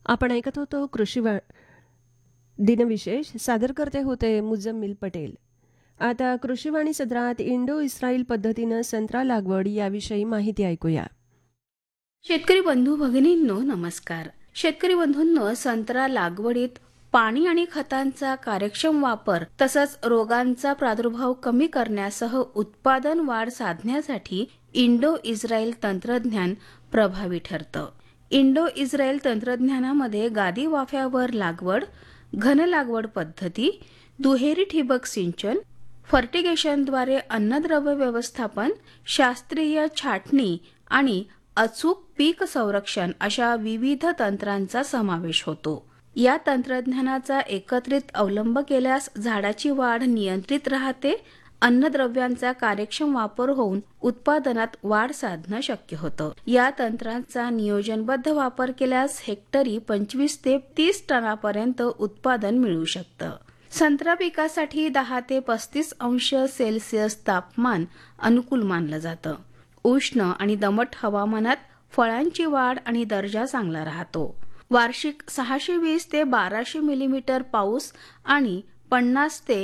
आपण ऐकत होतो दिनविशेष. सादर करते होते मुजम्मिल पटेल. आता कृषीवाणी सदरात इंडो इस्रायल पद्धतीनं संत्रा लागवड याविषयी माहिती ऐकूया. शेतकरी बंधू भगिनींनो नमस्कार. शेतकरी बंधूंनो, संत्रा लागवडीत पाणी आणि खतांचा कार्यक्षम वापर तसंच रोगांचा प्रादुर्भाव कमी करण्यासह उत्पादन वाढ साधण्यासाठी इंडो इस्रायल तंत्रज्ञान प्रभावी ठरतं. इंडो इस्रायल तंत्रज्ञानामध्ये गादी वाफ्यावर लागवड, घन लागवड पद्धती, दुहेरी ठिबक सिंचन, फर्टिगेशनद्वारे अन्नद्रव्य व्यवस्थापन, शास्त्रीय छाटणी आणि अचूक पीक संरक्षण अशा विविध तंत्रांचा समावेश होतो. या तंत्रज्ञानाचा एकत्रित अवलंब केल्यास झाडाची वाढ नियंत्रित राहते, अन्नद्रव्यांचा कार्यक्षम वापर होऊन उत्पादनात वाढ साधणं शक्य होतं. या तंत्रांचा नियोजनबद्ध वापर केल्यास हेक्टरी 25 ते 30 टनापर्यंत उत्पादन मिळू शकतं. संत्रा पिकासाठी 10 ते 35 अंश सेल्सिअस तापमान अनुकूल मानलं जातं. उष्ण आणि दमट हवामानात फळांची वाढ आणि दर्जा चांगला राहतो. वार्षिक 620 ते 1200 मिलीमीटर पाऊस आणि 50 ते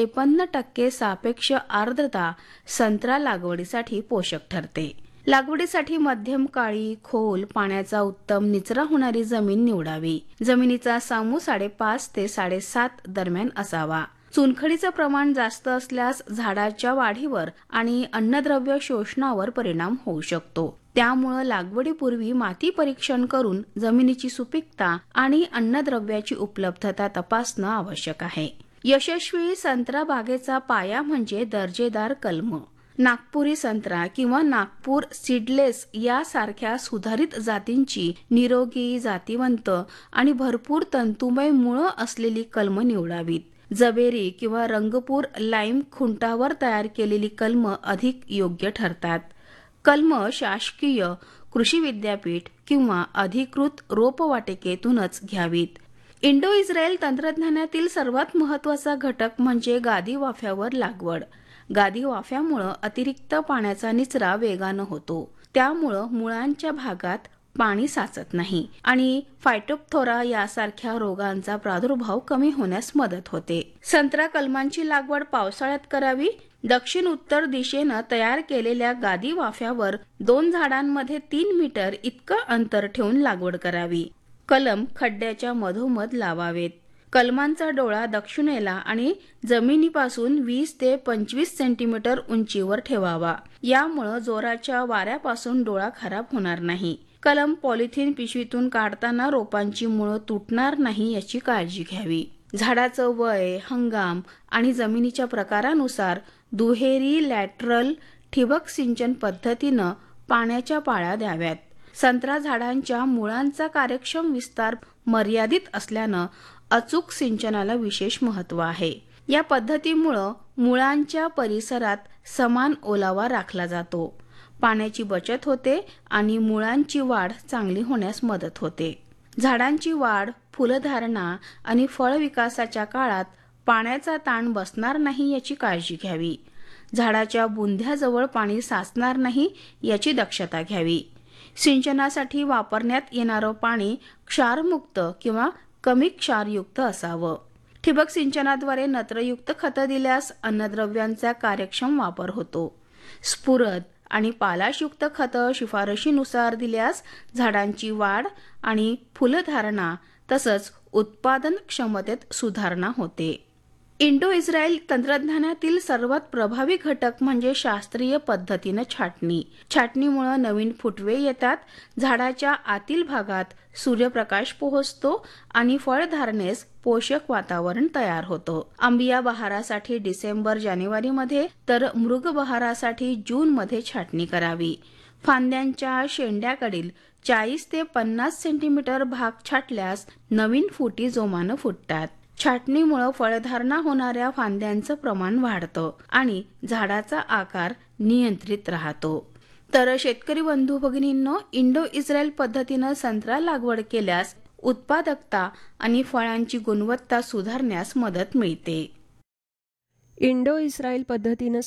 53% सापेक्ष आर्द्रता संत्रा लागवडीसाठी पोषक ठरते. लागवडीसाठी मध्यम काळी, खोल, पाण्याचा उत्तम निचरा होणारी जमीन निवडावी. जमिनीचा सामू 5.5 ते 7.5 दरम्यान असावा. चुनखडीचं प्रमाण जास्त असल्यास झाडाच्या वाढीवर आणि अन्नद्रव्य शोषणावर परिणाम होऊ शकतो. त्यामुळं लागवडीपूर्वी माती परीक्षण करून जमिनीची सुपीकता आणि अन्नद्रव्याची उपलब्धता तपासणं आवश्यक आहे. यशस्वी संत्रा बागेचा पाया म्हणजे दर्जेदार कलम. नागपुरी संत्रा किंवा नागपूर सीडलेस यासारख्या सुधारित जातींची निरोगी, जातीवंत आणि भरपूर तंतुमय मुळं असलेली कलम निवडावीत. जबेरी किंवा रंगपूर लाईम खुंटावर तयार केलेली कलम अधिक योग्य ठरतात. कलम शासकीय कृषी विद्यापीठ किंवा अधिकृत रोपवाटिकेतूनच घ्यावीत. इंडो इस्रायल तंत्रज्ञानातील सर्वात महत्वाचा घटक म्हणजे गादी वाफ्यावर लागवड. गादी वाफ्यामुळं अतिरिक्त पाण्याचा निचरा वेगानं होतो. त्यामुळं मुळांच्या भागात पाणी साचत नाही आणि फायटोप्थोरा यासारख्या रोगांचा प्रादुर्भाव कमी होण्यास मदत होते. संत्रा कलमांची लागवड पावसाळ्यात करावी. दक्षिण उत्तर दिशेनं तयार केलेल्या गादी वाफ्यावर 2 झाडांमध्ये 3 मीटर इतकं अंतर ठेवून लागवड करावी. कलम खड्ड्याच्या मधोमध लावावेत. कलमांचा डोळा दक्षिणेला आणि जमिनीपासून 20 ते 25 सेंटीमीटर उंचीवर ठेवावा. यामुळे जोराच्या वाऱ्यापासून डोळा खराब होणार नाही. कलम पॉलिथिन पिशवीतून काढताना रोपांची मुळं तुटणार नाही याची काळजी घ्यावी. झाडाचं वय, हंगाम आणि जमिनीच्या प्रकारानुसार दुहेरी लॅटरल ठिबक सिंचन पद्धतीनं पाण्याच्या पाळ्या द्याव्यात. संत्रा झाडांच्या मुळांचा कार्यक्षम विस्तार मर्यादित असल्यानं अचूक सिंचनाला विशेष महत्त्व आहे. या पद्धतीमुळं मुळांच्या परिसरात समान ओलावा राखला जातो, पाण्याची बचत होते आणि मुळांची वाढ चांगली होण्यास मदत होते. झाडांची वाढ, फुलधारणा आणि फळ विकासाच्या काळात पाण्याचा ताण बसणार नाही याची काळजी घ्यावी. झाडाच्या बुंध्याजवळ पाणी साचणार नाही याची दक्षता घ्यावी. सिंचनासाठी वापरण्यात येणारं पाणी क्षारमुक्त किंवा कमी क्षारयुक्त असावं. ठिबक सिंचनाद्वारे नत्रयुक्त खतं दिल्यास अन्नद्रव्यांचा कार्यक्षम वापर होतो. स्फुरद आणि पालाशयुक्त खतं शिफारशीनुसार दिल्यास झाडांची वाढ आणि फुलधारणा तसंच उत्पादन क्षमतेत सुधारणा होते. इंडो इस्रायल तंत्रज्ञानातील सर्वात प्रभावी घटक म्हणजे शास्त्रीय पद्धतीनं छाटणी. छाटणीमुळे नवीन फुटवे येतात, झाडाच्या आतील भागात सूर्यप्रकाश पोहोचतो आणि फळधारणेस पोषक वातावरण तयार होतं. आंबिया बहारासाठी डिसेंबर-जानेवारीमध्ये तर मृग बहारासाठी जूनमध्ये छाटणी करावी. फांद्यांच्या शेंड्याकडील 40 ते 50 सेंटीमीटर भाग छाटल्यास नवीन फुटी जोमानं फुटतात. छाटणीमुळे फळधारणा होणाऱ्या फांद्यांचं प्रमाण वाढतं आणि झाडाचा आकार नियंत्रित राहतो. तर शेतकरी बंधू भगिनींनो, इंडो इस्रायल पद्धतीनं संत्रा लागवड केल्यास उत्पादकता आणि फळांची गुणवत्ता सुधारण्यास मदत मिळते. इंडो इस्रायल पद्धतीनं